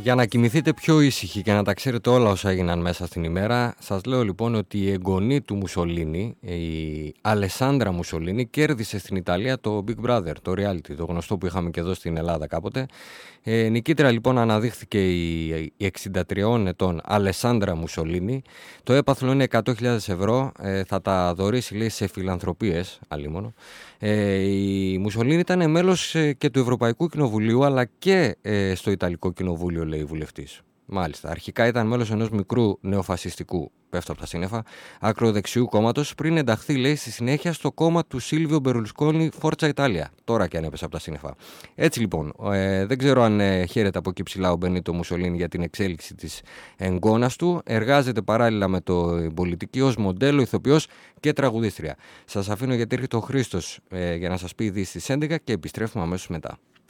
Για να κοιμηθείτε πιο ήσυχοι και να τα ξέρετε όλα όσα έγιναν μέσα στην ημέρα, σας λέω λοιπόν ότι η εγγονή του Μουσολίνι, η Αλεσάνδρα Μουσολίνι, κέρδισε στην Ιταλία το Big Brother, το reality, το γνωστό που είχαμε και εδώ στην Ελλάδα κάποτε. Νικήτρια λοιπόν αναδείχθηκε η 63 ετών Αλεσάνδρα Μουσολίνι. Το έπαθλο είναι 100.000 ευρώ, θα τα δωρήσει λέει σε φιλανθρωπίες, αλίμονο. Η Μουσολίνι ήταν μέλος και του Ευρωπαϊκού Κοινοβουλίου αλλά και στο Ιταλικό Κοινοβούλιο, λέει η βουλευτής. Μάλιστα. Αρχικά ήταν μέλος ενός μικρού νεοφασιστικού, πέφτω από τα σύννεφα, ακροδεξιού κόμματος, πριν ενταχθεί, λέει, στη συνέχεια στο κόμμα του Σίλβιο Μπερλουσκόνι Φόρτσα Ιταλία. Τώρα και αν έπεσε από τα σύννεφα. Έτσι λοιπόν, δεν ξέρω αν χαίρεται από εκεί ψηλά ο Μπενίτο Μουσολίνι για την εξέλιξη της εγγόνας του. Εργάζεται παράλληλα με το πολιτική ως μοντέλο, ηθοποιός και τραγουδίστρια. Σας αφήνω γιατί έρχεται ο Χρήστος για να σας πει ειδήσεις στις 11 και επιστρέφουμε αμέσως μετά.